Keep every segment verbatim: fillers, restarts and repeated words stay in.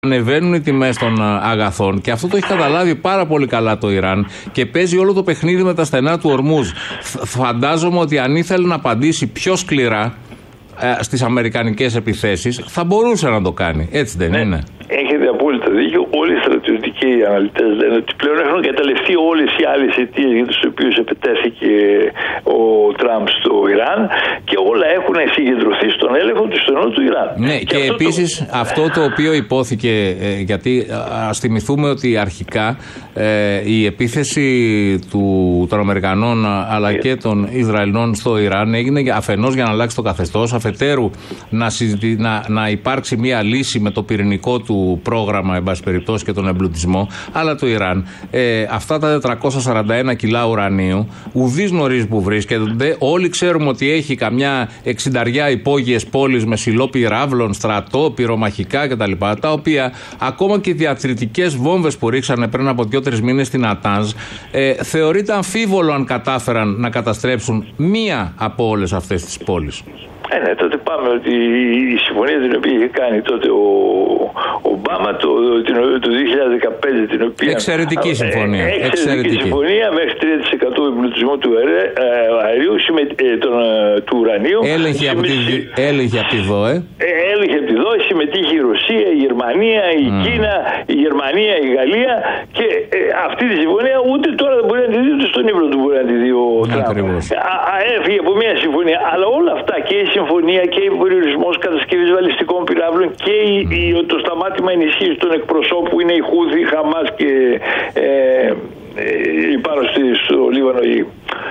Ανεβαίνουν οι τιμές των αγαθών και αυτό το έχει καταλάβει πάρα πολύ καλά το Ιράν και παίζει όλο το παιχνίδι με τα στενά του Ορμούζ. Φαντάζομαι ότι αν ήθελε να απαντήσει πιο σκληρά ε, στις αμερικανικές επιθέσεις θα μπορούσε να το κάνει. Έτσι δεν ναι, είναι? Έχετε απόλυτα δίκιο. Όλοι οι στρατιωτικοί αναλυτές λένε ότι πλέον έχουν καταληφθεί όλες οι άλλες αιτίες για τις οποίες επετέθηκε ο Τραμπ στο Ιράν και όλα έχουν συγκεντρωθεί στον έλεγχο του στενού του Ιράν. Ναι, και, και αυτό επίσης το... αυτό το οποίο υπόθηκε, ε, γιατί ας θυμηθούμε ότι αρχικά ε, η επίθεση του, των Αμερικανών αλλά yeah. και των Ισραηλινών στο Ιράν έγινε αφενός για να αλλάξει το καθεστώς, αφετέρου να, συζητη... να, να υπάρξει μια λύση με το πυρηνικό του πρόγραμμα, εν πάση περιπτώσει, και τον εμπλουτισμό, αλλά το Ιράν, ε, αυτά τα τετρακόσια σαράντα ένα κιλά ουρανίου, ουδής γνωρίζει που βρίσκεται. Όλοι ξέρουμε ότι έχει καμιά εξινταριά υπόγειες πόλεις με σιλό πυράβλων, στρατό, πυρομαχικά κτλ. Τα οποία ακόμα και οι διατριτικές βόμβες που ρίξανε πριν από δύο-τρεις μήνες στην Νατάνζ, ε, θεωρείται αμφίβολο αν κατάφεραν να καταστρέψουν μία από όλες αυτές τις πόλεις. Ε, ναι, τότε πάμε ότι η συμφωνία την οποία είχε κάνει τότε ο Ομπάμα το, το δύο χιλιάδες δεκαπέντε, την οποία... Εξαιρετική συμφωνία. Ε, εξαιρετική συμφωνία μέχρι τρία τοις εκατό εμπλουτισμό του αερίου, συμμε, ε, τον, του ουρανίου. Έλεγχε από τη, έλεγχε από τη ΔΟΕ. Ε, έλεγχε από τη ΔΟΕ, συμμετείχε η Ρωσία, η Γερμανία, η mm. Κίνα, η Γερμανία, η Γαλλία και ε, αυτή τη συμφωνία ούτε τώρα δεν μπορεί να τη δει, ούτε στον ύπνο του μπορεί να τη δει ο Τραμπ. Έφυγε από μια συμφωνία, αλλά όλα αυτά και η συμφωνία και ο περιορισμός κατασκευής βαλιστικών πυράβλων και η, η, το σταμάτημα ενισχύσεως των εκπροσώπων που είναι η Χούθη, η Χαμάς και ε, ε, πάνω στο Λίβανο η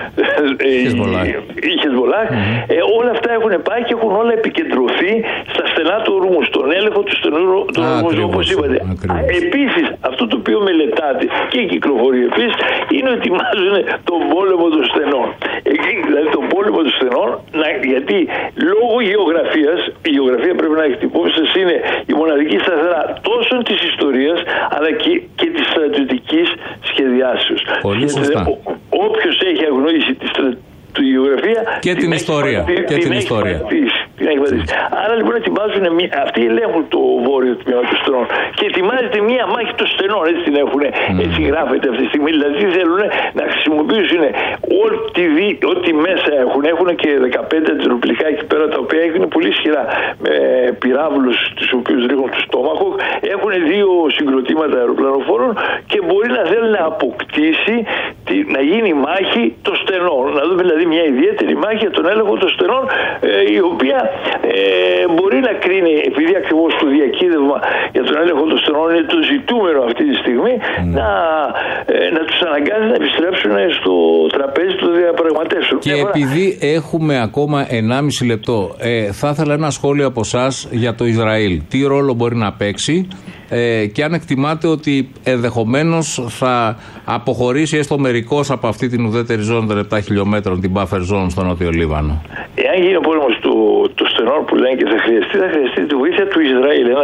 Χεσμολάχ. Mm-hmm. ε, όλα αυτά έχουν πάει και έχουν όλα επικεντρωθεί στα στενά του ορμού, στον έλεγχο του στενού του ορμού, όπως είπατε. Επίσης, αυτό το οποίο μελετάτε και κυκλοφορεί επίσης είναι ότι ετοιμάζουν τον πόλεμο των στενών. Εκεί, δηλαδή τον πόλεμο των στενών, να, γιατί λόγω γεωγραφίας, η γεωγραφία πρέπει να έχει υπόψη σας, είναι η μοναδική σταθερά τόσο της ιστορίας αλλά και, και της στρατιωτικής σχεδιάσεως. Πολύ σωστά. Όποιος έχει αγνοήσει τη στρατιωτική γεωγραφία και την, την ιστορία. Πατήσει, και την, την ιστορία. Πατήσει, την έχει πατήσει. Άρα λοιπόν ετοιμάζουν, αυτοί ελέγχουν το βόρειο τμήμα του στενών και ετοιμάζεται μία μάχη των στενών. Έτσι την έχουν, mm. έτσι γράφεται αυτή τη στιγμή. Δηλαδή θέλουν να χρησιμοποιήσουν ό,τι, δι, ό,τι μέσα έχουν. Έχουν και δεκαπέντε αντιροπλικά εκεί πέρα τα οποία έχουν πολύ ισχυρά με πυράβλους τους οποίους ρίχνουν στο στόμαχο. Έχουν δύο συγκροτήματα αεροπλανοφόρων και μπορεί να θέλει να αποκτήσει, τη, να γίνει μάχη των στενών. Να δούμε δηλαδή μια ιδιαίτερη μάχη για τον έλεγχο των στενών, ε, η οποία ε, μπορεί να κρίνει, επειδή ακριβώς το διακύδευμα για τον έλεγχο των στενών είναι το ζητούμενο αυτή τη στιγμή, mm. να, ε, να τους αναγκάζει να επιστρέψουν στο τραπέζι των διαπραγματεύσεων. Και Μια επειδή φορά... έχουμε ακόμα ενάμιση λεπτό, ε, θα ήθελα ένα σχόλιο από εσάς για το Ισραήλ. Τι ρόλο μπορεί να παίξει ε, και αν εκτιμάτε ότι ενδεχομένως θα αποχωρήσει έστω μερικώς από αυτή την ουδέτερη ζώνη των επτά χιλιόμετρων, την buffer zone στο Νότιο Λίβανο. Εάν γίνει ο πόλεμος του, του στενών που λένε και θα χρειαστεί, θα χρειαστεί τη βοήθεια του Ισραήλ. Ένα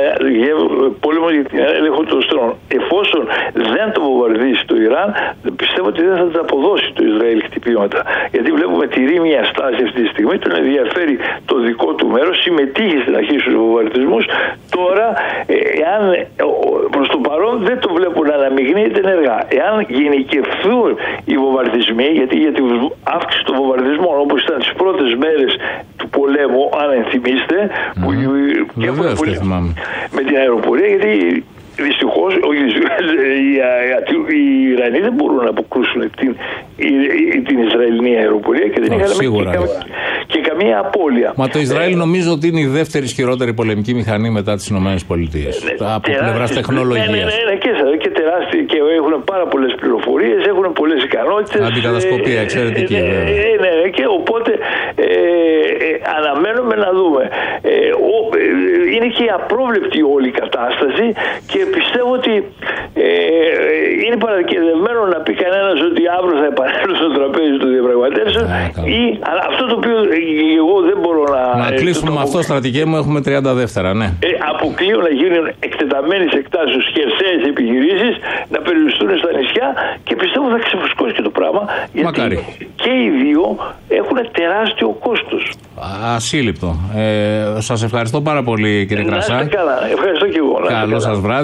πόλεμο για την έλεγχο των στενών. Εφόσον δεν το βομβαρδίσει το Ιράν, πιστεύω ότι δεν θα τα αποδώσει το Ισραήλ χτυπήματα. Γιατί βλέπουμε τηρεί μια στάση αυτή τη στιγμή, τον ενδιαφέρει το δικό του μέρος, συμμετείχε στην αρχή στους βομβαρδισμούς. Τώρα, εάν προς το παρόν δεν το βλέπω να αναμειγνύεται ενεργά. Εάν γενικευθούν οι βομβαρδισμοί, γιατί για την αύξηση των βομβαρδισμών όπως ήταν τις πρώτες μέρες του πολέμου, αν ενθυμίστε, mm. που mm. και Βεβαίως, πολύ με την αεροπορία, γιατί δυστυχώς οι, οι Ιρανοί δεν μπορούν να αποκρούσουν την, την Ισραηλινή αεροπορία και δεν είχαν και, και καμία απώλεια. Μα το Ισραήλ ε, νομίζω ότι είναι η δεύτερη ισχυρότερη πολεμική μηχανή μετά τις Ηνωμένες Πολιτείες. Ναι, από πλευράς τεχνολογίας. Ναι, ναι, ναι, και, και τεράστια και έχουν πάρα πολλές πληροφορίες, έχουν πολλές ικανότητες. Αντικατασκοπία, εξαιρετική. Ε, ναι, ναι, ναι, και οπότε ε, ε, αναμένουμε να δούμε. Ε, ο, ε, είναι και απρόβλεπτη όλη η κατάσταση και πιστεύω ότι ε, είναι παραδικαιωμένο να πει κανένας ότι αύριο θα επανέλθουν στο τραπέζι των διαπραγματεύσεων ή αλλά αυτό το οποίο εγώ δεν μπορώ να... Να κλείσουμε με αυτό, στρατηγέ μου, έχουμε τριάντα δεύτερα, ναι. Ε, αποκλείω να γίνουν εκτεταμένες εκτάσεις χερσαίες επιχειρήσεις, να περιοριστούν στα νησιά και πιστεύω θα ξεφουσκώσει και το πράγμα. Γιατί Μακάρι. Και οι δύο έχουν τεράστιο κόστος. Ασύλληπτο. Ε, σας ευχαριστώ πάρα πολύ, κύριε Κρασά. Καλά, ευχαριστώ και εγώ. Καλό σας βράδυ.